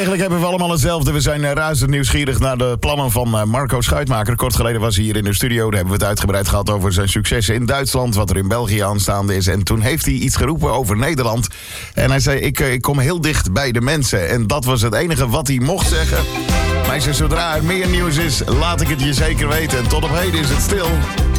Eigenlijk hebben we allemaal hetzelfde. We zijn razend nieuwsgierig naar de plannen van Marco Schuitmaker. Kort geleden was hij hier in de studio. Daar hebben we het uitgebreid gehad over zijn successen in Duitsland. Wat er in België aanstaande is. En toen heeft hij iets geroepen over Nederland. En hij zei, ik kom heel dicht bij de mensen. En dat was het enige wat hij mocht zeggen. Maar hij zei, zodra er meer nieuws is, laat ik het je zeker weten. En tot op heden is het stil.